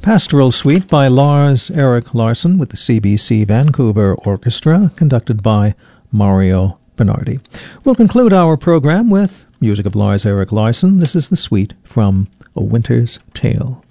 Pastoral Suite by Lars Erik Larsson with the CBC Vancouver Orchestra, conducted by Mario Bernardi. We'll conclude our program with music of Lars Erik Larsson. This is the suite from A Winter's Tale.